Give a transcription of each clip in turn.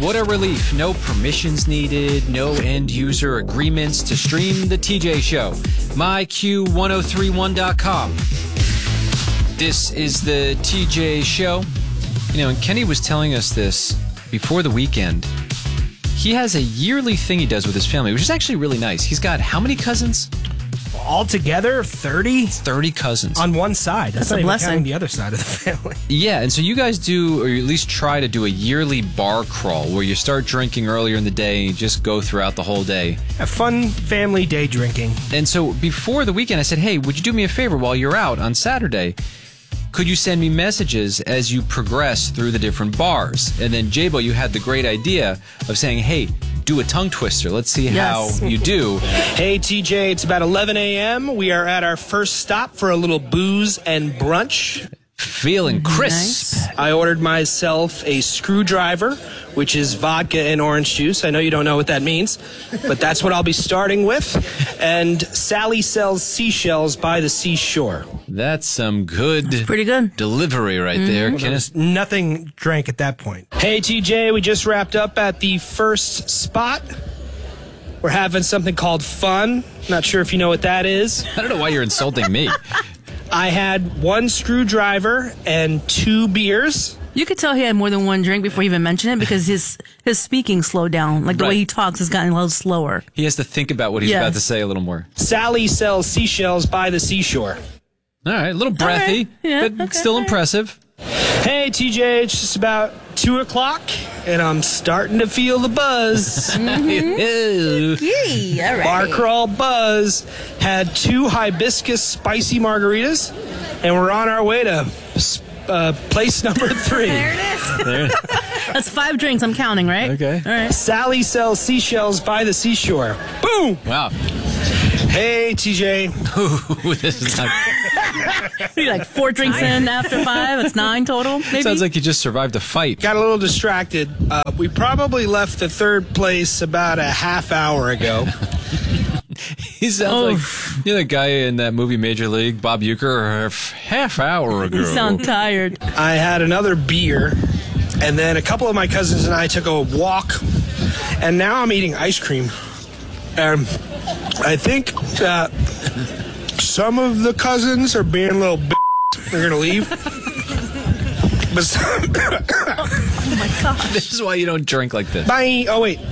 What a relief. No permissions needed, no end-user agreements to stream the TJ Show. MyQ1031.com. This is the TJ Show. You know, and Kenny was telling us this before the weekend. He has a yearly thing he does with his family, which is actually really nice. He's got how many cousins? Altogether, 30? 30 cousins. On one side. That's a not even blessing. counting the other side of the family. Yeah, and so you guys do, or you at least try to do a yearly bar crawl where you start drinking earlier in the day and just go throughout the whole day. A fun family day drinking. And so before the weekend, I said, hey, would you do me a favor while you're out on Saturday? Could you send me messages as you progress through the different bars? And then, J-Bo, you had the great idea of saying, hey, do a tongue twister. Let's see how you do. Hey, TJ, it's about 11 a.m. We are at our first stop for a little booze and brunch. Feeling crisp. Nice. I ordered myself a screwdriver, which is vodka and orange juice. I know you don't know what that means, but that's what I'll be starting with. And Sally sells seashells by the seashore. That's some good Pretty good. delivery right there, Kenneth. Nothing drank at that point. Hey, TJ, we just wrapped up at the first spot. We're having something called fun. Not sure if you know what that is. I don't know why you're insulting me. I had one screwdriver and 2 beers. You could tell he had more than one drink before he even mentioned it because his speaking slowed down. Like the way Right. he talks has gotten a little slower. He has to think about what he's Yes. about to say a little more. Sally sells seashells by the seashore. All right, a little breathy, Yeah, but okay, still all right. impressive. Hey, TJ, it's just about 2 o'clock, and I'm starting to feel the buzz. Ew. Yee, all right. Bar crawl buzz. Had 2 hibiscus spicy margaritas, and we're on our way to place number 3. There it is. That's 5 drinks. I'm counting, right? Okay. All right. Sally sells seashells by the seashore. Boom! Wow. Hey, TJ. Ooh, this is not, You're like 4 drinks in after 5. It's 9 total, maybe? sounds like you just survived a fight. Got a little distracted. We probably left the 3rd place about a half hour ago. He sounds like you know the guy in that movie Major League, Bob Uecker, half hour ago. You sound tired. I had another beer, and then a couple of my cousins and I took a walk, and now I'm eating ice cream. I think that some of the cousins are being a little They're going to leave. But Oh, my gosh. This is why you don't drink like this. bye. Oh, wait.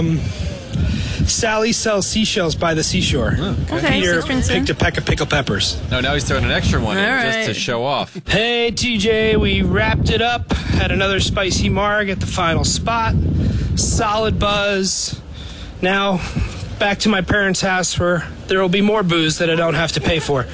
Sally sells seashells by the seashore. Okay, Peter 6 drinks in. picked a peck of pickled peppers. No, now he's throwing an extra one in All just to right. show off. Hey, TJ, we wrapped it up. Had another spicy marg at the final spot. Solid buzz. Now, back to my parents' house where there will be more booze that I don't have to pay for.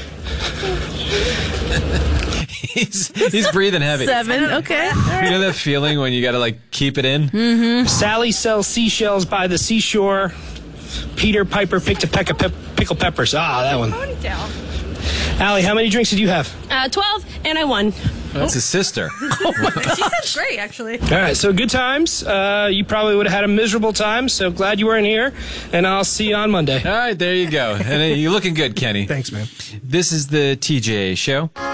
He's breathing heavy. 7. Okay. All You right. know that feeling when you gotta like keep it in? Sally sells seashells by the seashore. Peter Piper picked a peck of pickled peppers. Ah, that one. Allie, how many drinks did you have? 12, and I won. That's his sister. She sounds great, actually. All right, so good times. You probably would have had a miserable time, so glad you weren't here, and I'll see you on Monday. All right, there you go. And you're looking good, Kenny. Thanks, man. This is the TJ Show.